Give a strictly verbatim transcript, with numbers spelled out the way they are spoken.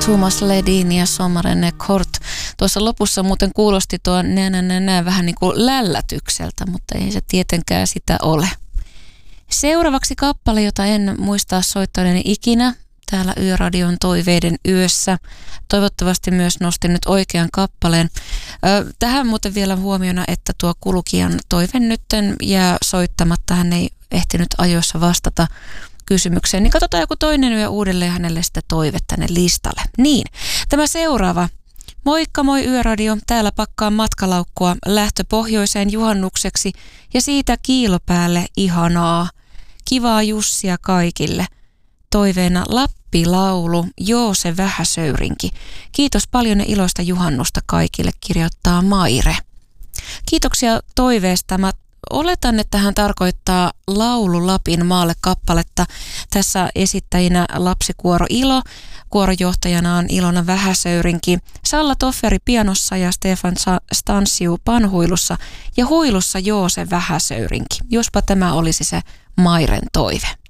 Thomas Ledin ja Sommaren Kort. Tuossa lopussa muuten kuulosti tuo nä, nä, nä, nä, vähän niin kuin lällätykseltä, mutta ei se tietenkään sitä ole. Seuraavaksi kappale, jota en muistaa soittaneeni ikinä täällä Yöradion toiveiden yössä. Toivottavasti myös nostin nyt oikean kappaleen. Ö, tähän muuten vielä huomiona, että tuo kulukijan toive nytten jää soittamatta. Hän ei ehtinyt ajoissa vastata kysymykseen. Niin katsotaan joku toinen yö uudelleen hänelle sitä toivetta tänne listalle. Niin, tämä seuraava. Moikka moi Yöradio, täällä pakkaan matkalaukkua lähtö pohjoiseen juhannukseksi ja siitä kiilopäälle ihanaa. Kivaa Jussia kaikille. Toiveena Lappi-laulu, joo se vähäsöyrinki. Kiitos paljon ja iloista juhannusta kaikille, kirjoittaa Maire. Kiitoksia toiveesta. Mä oletan, että hän tarkoittaa laulu Lapin maalle kappaletta. Tässä esittäjinä lapsikuoro Ilo. Kuorojohtajana on Ilona Vähäsöyrinki, Salla Tofferi pianossa ja Stefan Stansiu panhuilussa ja huilussa Joose Vähäsöyrinki. Jospa tämä olisi se Mairen toive.